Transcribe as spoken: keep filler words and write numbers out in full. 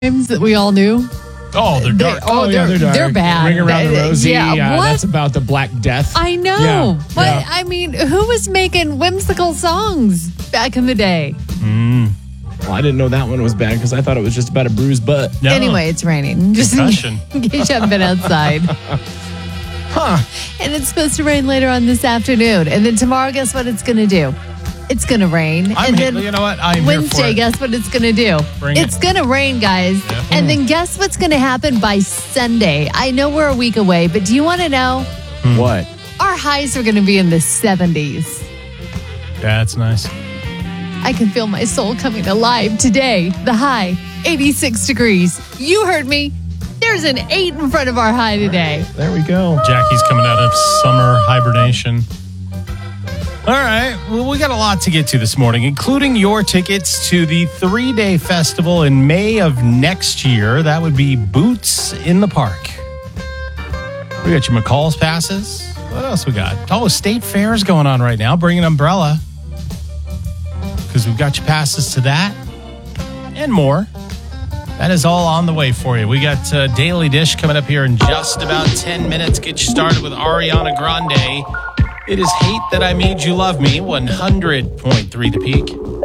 names that we all knew. Oh, they're dark. They, oh, they're, they're dark. they're bad. Ring Around the Rosie. Yeah, Yeah, what? that's about the Black Death. I know. Yeah, But, yeah. I mean, who was making whimsical songs back in the day? Well, I didn't know that one was bad because I thought it was just about a bruised butt. No. Anyway, it's raining. Just in, Concussion. in case you haven't been outside. Huh. And it's supposed to rain later on this afternoon. And then tomorrow, guess what it's going to do? It's going to rain. I'm and here- then you know what? I'm here for Wednesday, it. guess what it's going to do? Bring it's it. going to rain, guys. Yeah. And then guess what's going to happen by Sunday? I know we're a week away, but do you want to know? What? Our highs are going to be in the seventies. That's nice. I can feel my soul coming alive today. The high, eighty-six degrees. You heard me. There's an eight in front of our high today. There we go. Jackie's coming out of summer hibernation. All right. Well, we got a lot to get to this morning, including your tickets to the three-day festival in May of next year. That would be Boots in the Park. We got your McCall's passes. What else we got? Oh, State Fair's going on right now. Bring an umbrella. Because we've got your passes to that and more. That is all on the way for you. We got uh, Daily Dish coming up here in just about ten minutes. Get you started with Ariana Grande. It is Hate That I Made You Love Me, one hundred point three The Peak.